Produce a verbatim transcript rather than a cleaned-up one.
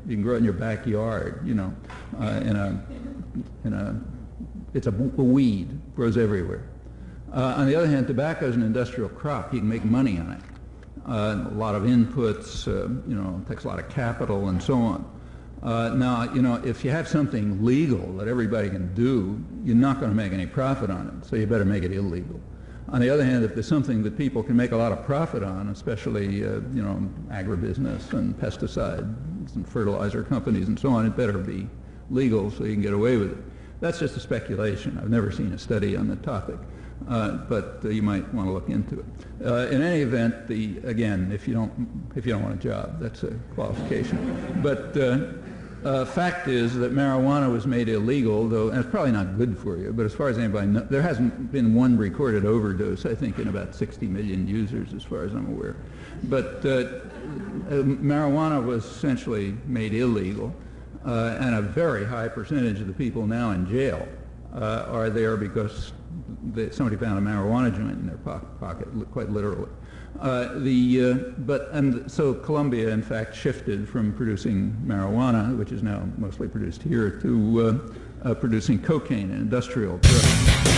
You can grow it in your backyard, you know, uh, in a, in a, it's a, a weed, grows everywhere. Uh, on the other hand, tobacco is an industrial crop. You can make money on it. Uh, a lot of inputs, uh, you know, takes a lot of capital and so on. Uh, now, you know, if you have something legal that everybody can do, you're not going to make any profit on it, so you better make it illegal. On the other hand, if there's something that people can make a lot of profit on, especially, uh, you know, agribusiness and pesticides and fertilizer companies and so on, it better be legal so you can get away with it. That's just a speculation. I've never seen a study on the topic. Uh, but uh, you might want to look into it. Uh, in any event, the again, if you don't if you don't want a job, that's a qualification. But uh, uh, fact is that marijuana was made illegal, though, and it's probably not good for you. But as far as anybody knows, there hasn't been one recorded overdose. I think in about sixty million users, as far as I'm aware. But uh, uh, marijuana was essentially made illegal, uh, and a very high percentage of the people now in jail uh, are there because They, somebody found a marijuana joint in their po pocket, quite literally. Uh, the, uh, but, and so Colombia, in fact, shifted from producing marijuana, which is now mostly produced here, to uh, uh, producing cocaine, an industrial drug.